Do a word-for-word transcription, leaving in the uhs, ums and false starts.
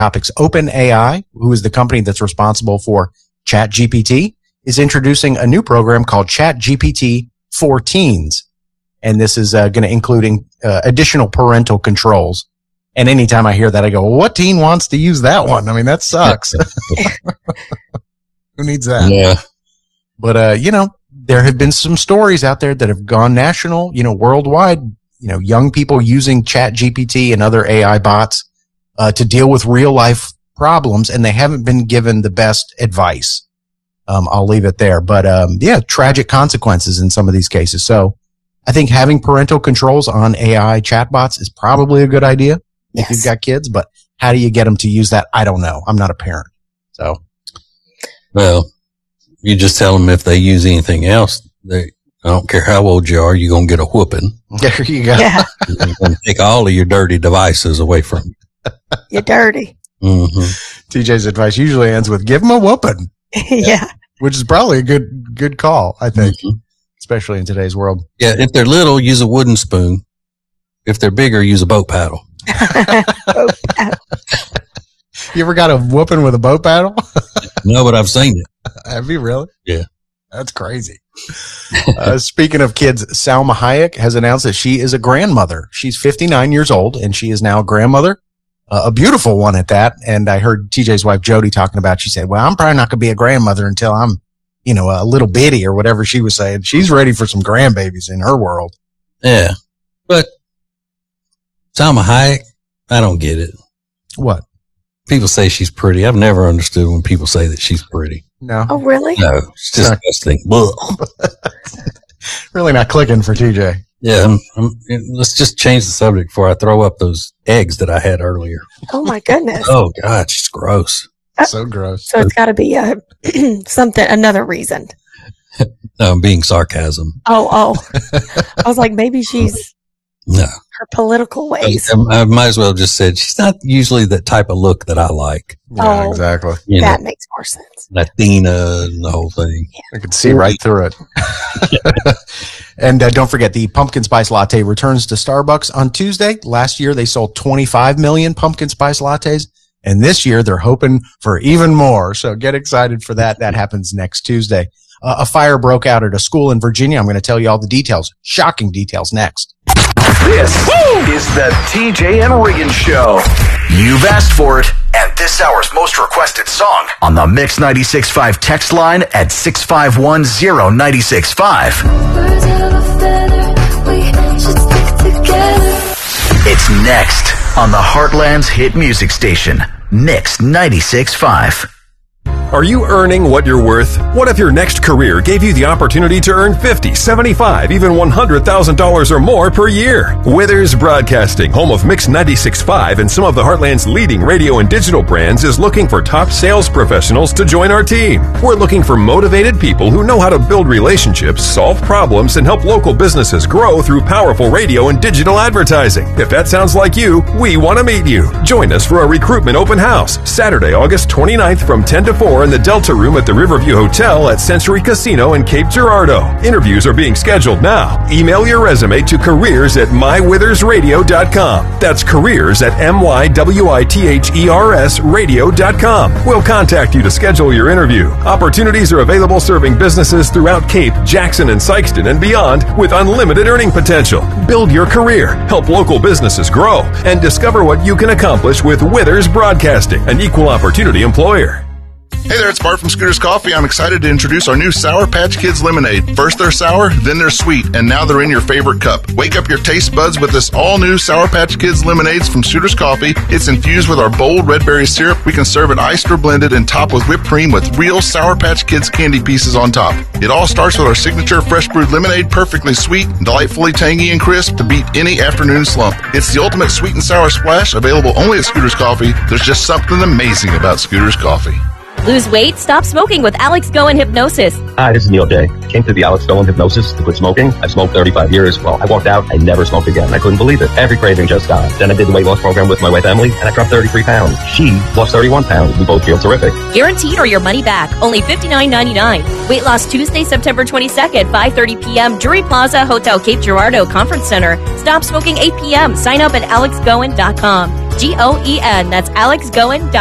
topics. OpenAI, who is the company that's responsible for ChatGPT, is introducing a new program called ChatGPT for Teens. And this is uh, going to including uh, additional parental controls. And anytime I hear that, I go, well, what teen wants to use that one? I mean, that sucks. Who needs that? Yeah. But, uh, you know, there have been some stories out there that have gone national, you know, worldwide, you know, young people using ChatGPT and other A I bots uh, to deal with real life problems, and they haven't been given the best advice. Um, I'll leave it there. But, um, yeah, tragic consequences in some of these cases. So I think having parental controls on A I chatbots is probably a good idea Yes. if you've got kids. But how do you get them to use that? I don't know. I'm not a parent. So, Well, you just tell them if they use anything else, they, I don't care how old you are, you're going to get a whooping. there you go. Yeah, You're going to take all of your dirty devices away from you. you're dirty. Mm-hmm. T J's advice usually ends with give them a whooping, Yeah. which is probably a good, good call, I think, Mm-hmm. especially in today's world. Yeah, if they're little, use a wooden spoon. If they're bigger, use a boat paddle. You ever got a whooping with a boat paddle? No, but I've seen it. Have you really? Yeah. That's crazy. uh, speaking of kids, Salma Hayek has announced that she is a grandmother. She's fifty-nine years old, and she is now a grandmother, uh, a beautiful one at that. And I heard T J's wife, Jody, talking about, she said, well, I'm probably not going to be a grandmother until I'm, you know, a little bitty or whatever she was saying. She's ready for some grandbabies in her world. Yeah. But Salma Hayek, I don't get it. What? People say she's pretty. I've never understood when people say that she's pretty. No, Oh, really? No, it's disgusting. Ugh. really not clicking for T J. Yeah, I'm, I'm, let's just change the subject before I throw up those eggs that I had earlier. Oh, my goodness. Oh, God, she's gross. So gross. So it's got to be uh, something, another reason. No, I'm being sarcasm. Oh, oh. I was like, maybe she's No. her political ways. I, I might as well just said she's not usually the type of look that I like. Yeah, Oh. exactly. You That know, makes more sense. Latina and the whole thing. I could see right through it. And uh, don't forget, the pumpkin spice latte returns to Starbucks on Tuesday. Last year, they sold twenty-five million pumpkin spice lattes. And this year, they're hoping for even more. So get excited for that. That happens next Tuesday. Uh, a fire broke out at a school in Virginia. I'm going to tell you all the details. Shocking details next. This is the T J and Regan Show. You've asked for it, and this hour's most requested song on the Mix ninety-six point five text line at six five one zero nine six five. Birds of a feather, we should stick together. It's next on the Heartland's hit music station, Mix ninety-six point five. Are you earning what you're worth? What if your next career gave you the opportunity to earn fifty, seventy-five, even one hundred thousand dollars or more per year? Withers Broadcasting, home of Mix ninety-six point five and some of the Heartland's leading radio and digital brands, is looking for top sales professionals to join our team. We're looking for motivated people who know how to build relationships, solve problems, and help local businesses grow through powerful radio and digital advertising. If that sounds like you, we want to meet you. Join us for a recruitment open house, Saturday, August twenty-ninth from ten to four in the Delta Room at the Riverview Hotel at Century Casino in Cape Girardeau. Interviews are being scheduled now. Email your resume to careers at my withers radio dot com. That's careers at M Y W I T H E R S radio dot com. We'll contact you to schedule your interview. Opportunities are available serving businesses throughout Cape, Jackson, and Sykeston and beyond with unlimited earning potential. Build your career, help local businesses grow, and discover what you can accomplish with Withers Broadcasting, an equal opportunity employer. Hey there, it's Bart from Scooter's Coffee. I'm excited to introduce our new Sour Patch Kids Lemonade. First they're sour, then they're sweet, and now they're in your favorite cup. Wake up your taste buds with this all-new Sour Patch Kids Lemonades from Scooter's Coffee. It's infused with our bold red berry syrup. We can serve it iced or blended and top with whipped cream with real Sour Patch Kids candy pieces on top. It all starts with our signature fresh brewed lemonade, perfectly sweet, delightfully tangy and crisp to beat any afternoon slump. It's the ultimate sweet and sour splash, available only at Scooter's Coffee. There's just something amazing about Scooter's Coffee. Lose weight? Stop smoking with Alex Goen Hypnosis. Hi, this is Neil Day. Came to the Alex Goen Hypnosis to quit smoking. I smoked thirty-five years. Well, I walked out. I never smoked again. I couldn't believe it. Every craving just stopped. Then I did the weight loss program with my wife, Emily, and I dropped thirty-three pounds. She lost thirty-one pounds. We both feel terrific. Guaranteed or your money back. Only fifty-nine ninety-nine. Weight loss Tuesday, September twenty-second, five thirty p.m. Drury Plaza, Hotel Cape Girardeau Conference Center. Stop smoking eight p.m. Sign up at alex goen dot com. G O E N. That's alex goen dot com.